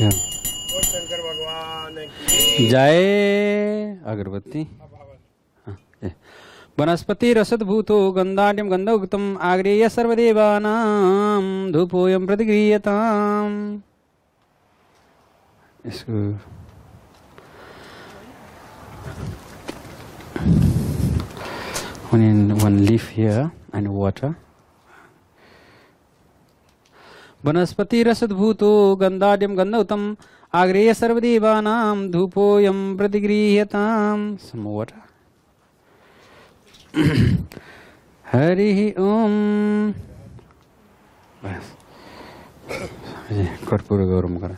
शंकर भगवान की जय। अगरबत्ती। वनस्पति रसद्भूतो गंधाढ्यं गंधौक्तम् आग्रेय सर्वदेवानां धूपोऽयं प्रतिगृह्यताम्। इसको one leaf here and water. वनस्पति रसद्भूतो गंधाढ्यं गंधौक्तम् आग्रेय सर्वदेवानां धूपोऽयं प्रतिगृह्यताम्। Some water. हरि ओम। बस कर्पूर गौरम करें।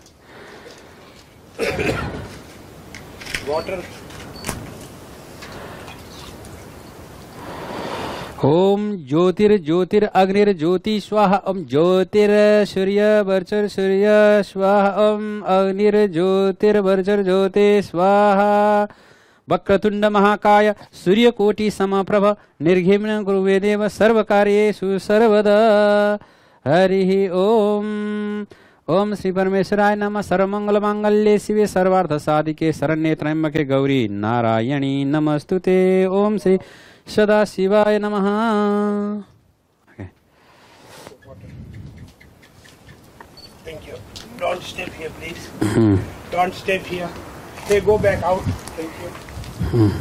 वाटर। ओम ज्योतिर्ज्योतिर अग्निर्ज्योति स्वाहा। ओम ज्योतिर्सूर्यवर्चर सूर्य स्वाहा। ओम अग्निर्ज्योतिर्वर्चर ज्योति स्वाहा। वक्रतुंड महाकाय सूर्यकोटि समप्रभ निर्घिम्न कुरु देव सर्वकार्येषु सर्वदा। हरि ओम। ओम श्री परमेश्वराय नमः। सर्वमंगल मांगल्ये शिवे सर्वार्थ साधिके शरण्ये त्र्यंबके गौरी नारायणी नमस्तुते। ओम श्री सदा शिवाय नमः। Thank you. Don't step here, please. Don't step here. Hey, go back out. Thank you.